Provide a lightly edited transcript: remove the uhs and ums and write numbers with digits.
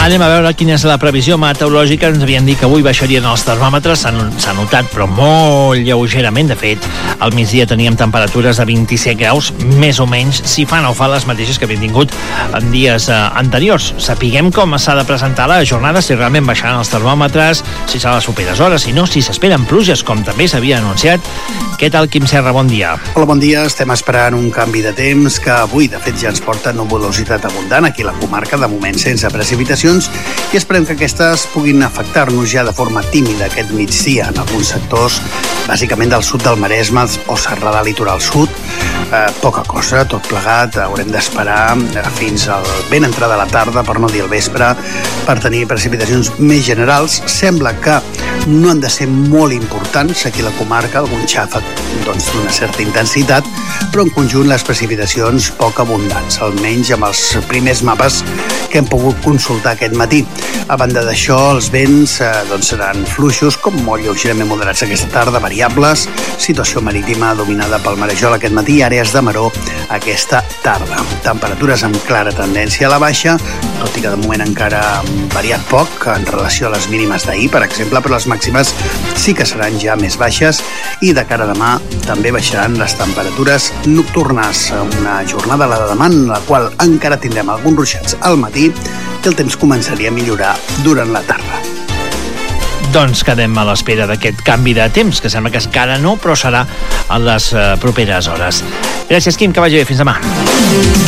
Anem a veure quina és la previsió meteorològica. Ens havien dit que avui baixarien els termòmetres, s'ha notat, però molt lleugerament. De fet, al migdia teníem temperatures de 27 graus, més o menys, si fa no fa les mateixes que havíem tingut en dies anteriors. Sapiguem com s'ha de presentar la jornada, si realment baixaran els termòmetres, si serà a les properes hores, si no, si s'esperen pluges, com també s'havia anunciat. Què tal, Quim Serra? Bon dia. Hola, bon dia. Estem esperant un canvi de temps que avui, de fet, ja ens porta nuvolositat abundant aquí a la comarca, de moment sense precipitacions, i esperem que aquestes puguin afectar-nos ja de forma tímida aquest migdia en alguns sectors, bàsicament del sud del Maresme o Serralada Litoral Sud. Poca cosa, tot plegat. Haurem d'esperar fins al ben entrada de la tarda, per no dir el vespre, per tenir precipitacions més generals. Sembla que no han de ser molt importants aquí a la comarca, algun xàfec d'una certa intensitat, però en conjunt les precipitacions poc abundants, almenys amb els primers mapes que hem pogut consultar aquest matí. A banda d'això, els vents seran fluixos, com molt lleugerament moderats aquesta tarda, variables, situació marítima dominada pel marejol aquest matí, àrees de maró aquesta tarda. Temperatures amb clara tendència a la baixa, tot i que de moment encara han variat poc en relació a les mínimes d'ahir, per exemple, però les màximes sí que seran ja més baixes, i de cara a demà també baixaran les temperatures nocturnes. Una jornada, la de demà, en la qual encara tindrem alguns ruixats al matí i el temps començaria a millorar durant la tarda. Doncs quedem a l'espera d'aquest canvi de temps, que sembla que encara no, però serà en les properes hores. Gràcies, Quim, que vagi bé. Fins demà.